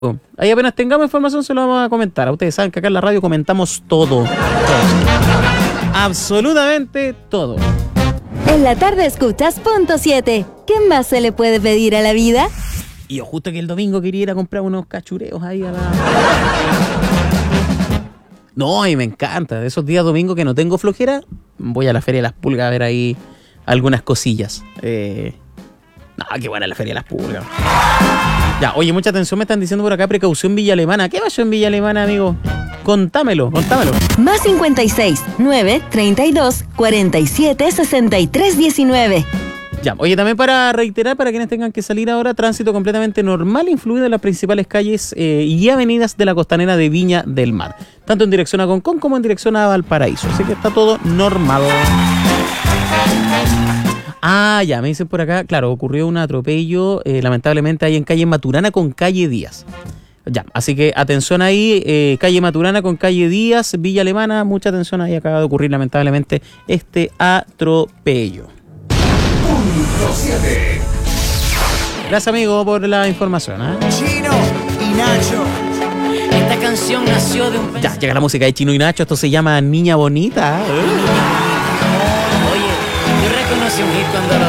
Ahí apenas tengamos información se lo vamos a comentar. Ustedes saben que acá en la radio comentamos todo. Absolutamente todo. En la tarde escuchas Punto 7. ¿Qué más se le puede pedir a la vida? Y yo justo que el domingo quería ir a comprar unos cachureos ahí a la... No, y me encanta. De esos días domingos que no tengo flojera, voy a la Feria de las Pulgas a ver ahí algunas cosillas. No, qué buena la Feria de las Pulgas. Ya, oye, mucha atención, me están diciendo por acá, precaución Villa Alemana. ¿Qué pasó en Villa Alemana, amigo? Contámelo. Más 56 9 32 47 63 19. Ya, oye, también para reiterar, para quienes tengan que salir ahora, tránsito completamente normal, influido en las principales calles y avenidas de la costanera de Viña del Mar, tanto en dirección a Concón como en dirección a Valparaíso, así que está todo normal. Ah, ya, me dicen por acá, claro, ocurrió un atropello, lamentablemente ahí en calle Maturana con calle Díaz. Ya, así que atención ahí, calle Maturana con calle Díaz, Villa Alemana, mucha atención ahí, acaba de ocurrir lamentablemente este atropello. Punto 7. Gracias, amigo, por la información. Chino y Nacho. Esta canción nació de un... Ya, llega la música de Chino y Nacho, esto se llama Niña Bonita. Oye, yo reconocí un hit cuando lo